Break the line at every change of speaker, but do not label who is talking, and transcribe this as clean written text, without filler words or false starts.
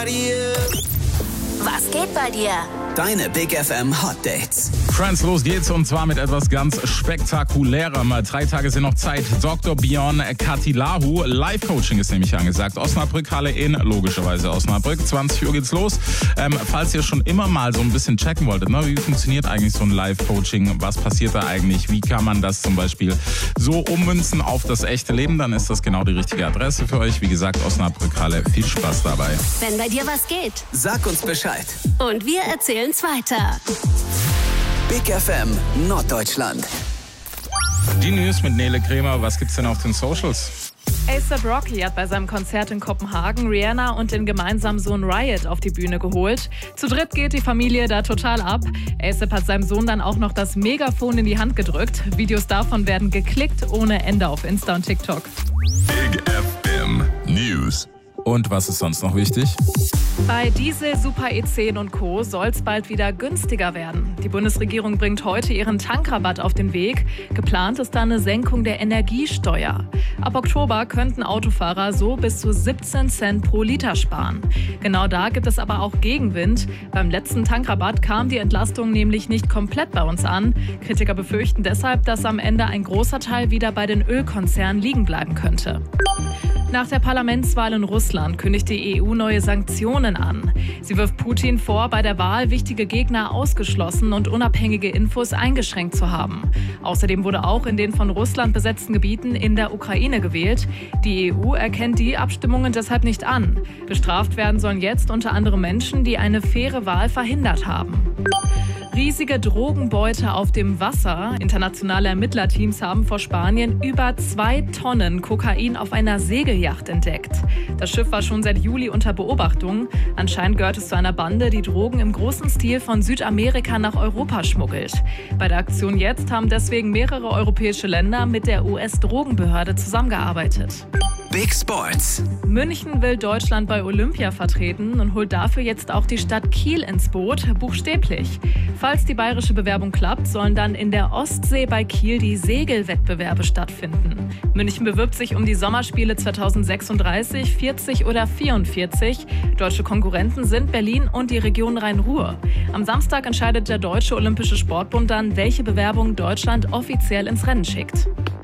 Was geht bei dir?
Deine Big FM Hot Dates.
Friends, los geht's und zwar mit etwas ganz Spektakulärem. 3 Tage sind noch Zeit. Dr. Björn Katilahu. Live-Coaching ist nämlich angesagt. Osnabrück, Halle in, logischerweise Osnabrück. 20 Uhr geht's los. Falls ihr schon immer mal so ein bisschen checken wolltet, ne, wie funktioniert eigentlich so ein Live-Coaching? Was passiert da eigentlich? Wie kann man das zum Beispiel so ummünzen auf das echte Leben? Dann ist das genau die richtige Adresse für euch. Wie gesagt, Osnabrück, Halle. Viel Spaß dabei.
Wenn bei dir was geht.
Sag uns Bescheid.
Und wir erzählen's weiter.
Big FM Norddeutschland.
Die News mit Nele Kremer. Was gibt's denn auf den Socials?
A$AP Rocky hat bei seinem Konzert in Kopenhagen Rihanna und den gemeinsamen Sohn Riot auf die Bühne geholt. Zu dritt geht die Familie da total ab. A$AP hat seinem Sohn dann auch noch das Megafon in die Hand gedrückt. Videos davon werden geklickt ohne Ende auf Insta und TikTok.
Big FM News.
Und was ist sonst noch wichtig?
Bei Diesel, Super E10 und Co. soll es bald wieder günstiger werden. Die Bundesregierung bringt heute ihren Tankrabatt auf den Weg. Geplant ist dann eine Senkung der Energiesteuer. Ab Oktober könnten Autofahrer so bis zu 17 Cent pro Liter sparen. Genau da gibt es aber auch Gegenwind. Beim letzten Tankrabatt kam die Entlastung nämlich nicht komplett bei uns an. Kritiker befürchten deshalb, dass am Ende ein großer Teil wieder bei den Ölkonzernen liegen bleiben könnte. Nach der Parlamentswahl in Russland kündigt die EU neue Sanktionen an. Sie wirft Putin vor, bei der Wahl wichtige Gegner ausgeschlossen und unabhängige Infos eingeschränkt zu haben. Außerdem wurde auch in den von Russland besetzten Gebieten in der Ukraine gewählt. Die EU erkennt die Abstimmungen deshalb nicht an. Bestraft werden sollen jetzt unter anderem Menschen, die eine faire Wahl verhindert haben. Riesige Drogenbeute auf dem Wasser. Internationale Ermittlerteams haben vor Spanien über 2 Tonnen Kokain auf einer Segelyacht entdeckt. Das Schiff war schon seit Juli unter Beobachtung. Anscheinend gehört es zu einer Bande, die Drogen im großen Stil von Südamerika nach Europa schmuggelt. Bei der Aktion jetzt haben deswegen mehrere europäische Länder mit der US-Drogenbehörde zusammengearbeitet.
Big Sports.
München will Deutschland bei Olympia vertreten und holt dafür jetzt auch die Stadt Kiel ins Boot, buchstäblich. Falls die bayerische Bewerbung klappt, sollen dann in der Ostsee bei Kiel die Segelwettbewerbe stattfinden. München bewirbt sich um die Sommerspiele 2036, 40 oder 44. Deutsche Konkurrenten sind Berlin und die Region Rhein-Ruhr. Am Samstag entscheidet der Deutsche Olympische Sportbund dann, welche Bewerbung Deutschland offiziell ins Rennen schickt.